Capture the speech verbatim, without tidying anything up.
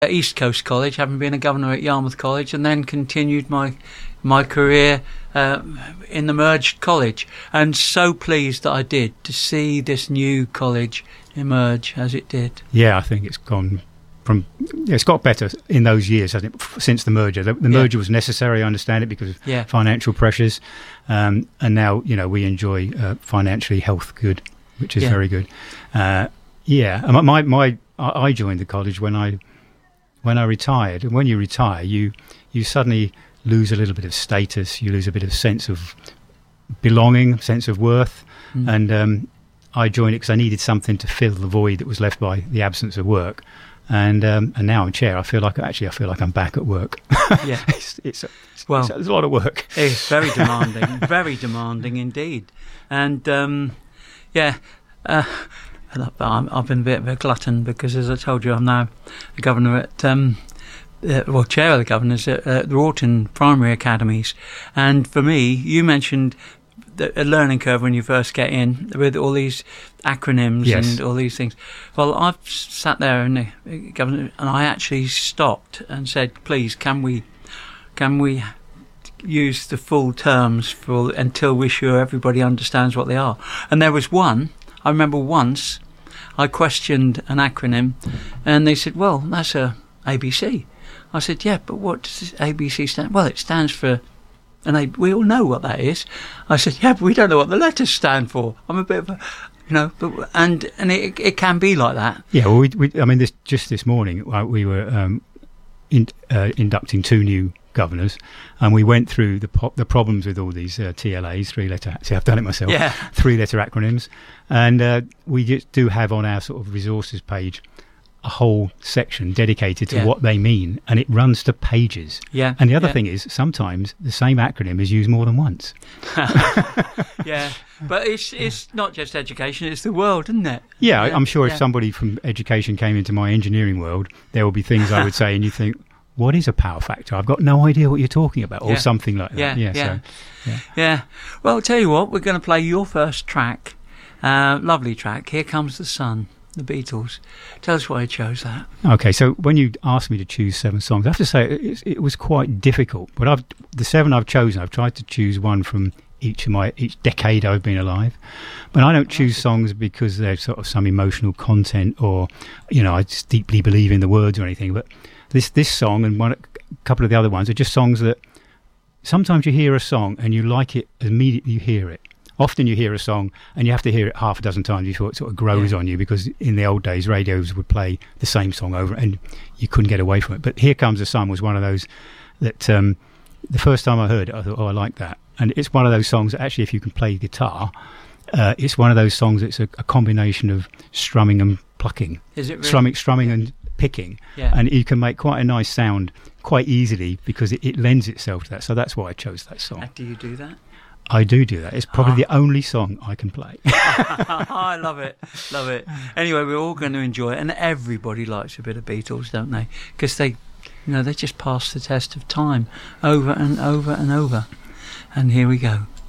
at East Coast College, having been a governor at Yarmouth College, and then continued my my career uh, in the merged college. And so pleased that I did to see this new college emerge as it did. Yeah, I think it's gone from. Yeah, it's got better in those years, hasn't it? Since the merger, the, the Yeah. merger was necessary. I understand it because of Yeah. financial pressures, um, and now you know we enjoy uh, financially health good, which is Yeah. very good. Uh, yeah, and my my I I joined the college when I when I retired, and when you retire, you you suddenly lose a little bit of status, you lose a bit of sense of belonging, sense of worth, Mm. and um, I joined it because I needed something to fill the void that was left by the absence of work. And um, and now I'm chair. I feel like actually I feel like I'm back at work. Yeah. it's it's, a, it's, Well, it's, a, it's a lot of work. It's very demanding, very demanding indeed. And um, yeah, uh, I'm, I've been a bit of a glutton because, as I told you, I'm now the governor at, um, uh, well, chair of the governors at, at the Wroughton Primary Academies. And for me, you mentioned the a learning curve when you first get in with all these acronyms Yes. and all these things. Well, I've sat there and the governor, and I actually stopped and said, "Please, can we, can we use the full terms for until we're sure everybody understands what they are?" And there was one. I remember once I questioned an acronym, and they said, "Well, that's a A B C." I said, "Yeah, but what does A B C stand?" "Well, it stands for." And they, we all know what that is. I said, "Yeah, but we don't know what the letters stand for." I'm a bit of a, you know, but and and it it can be like that. Yeah, well, we, we I mean, this just this morning uh, we were um, in, uh, inducting two new governors, and we went through the po- the problems with all these uh, T L As, three letter. See, I've done it myself. Yeah. Three letter acronyms, and uh, we just do have on our sort of resources page a whole section dedicated to Yeah. what they mean, and it runs to pages. Yeah. And the other yeah. thing is sometimes the same acronym is used more than once. Yeah, but it's it's not just education; it's the world, isn't it? Yeah, Yeah, I'm sure if yeah. somebody from education came into my engineering world, there will be things I would say, and you think, "What is a power factor? I've got no idea what you're talking about," or Yeah. something like that. Yeah, Yeah, yeah. So, yeah. Yeah. Well, I'll tell you what, we're going to play your first track. Uh, lovely track. Here Comes the Sun, the Beatles. Tell us why you chose that. Okay, so when you asked me to choose seven songs, I have to say it, it was quite difficult. But I've the seven I've chosen, I've tried to choose one from each of my each decade I've been alive. But I don't choose songs because there's sort of some emotional content, or you know, I just deeply believe in the words or anything. But this this song and one a couple of the other ones are just songs that sometimes you hear a song and you like it immediately you hear it. Often you hear a song and you have to hear it half a dozen times before it sort of grows Yeah. on you, because in the old days radios would play the same song over and you couldn't get away from it. But Here Comes the Sun was one of those that um, the first time I heard it I thought, oh, I like that. And it's one of those songs that actually, if you can play guitar, uh, it's one of those songs that's a, a combination of strumming and plucking. Is it really? Strumming, strumming and picking. Yeah. And you can make quite a nice sound quite easily because it, it lends itself to that. So that's why I chose that song. Uh, do you do that? I do do that. It's probably Ah. the only song I can play. I love it, love it. Anyway, we're all going to enjoy it, and everybody likes a bit of Beatles, don't they? Because they, you know, they just pass the test of time over and over and over. And here we go.